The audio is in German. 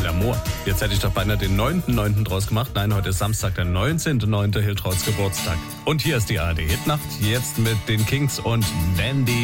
L'amour. Jetzt hätte ich doch beinahe den 9.9. draus gemacht. Nein, heute ist Samstag, der 19.9. Hiltrauts Geburtstag. Und hier ist die ARD Hitnacht, jetzt mit den Kings und Wendy.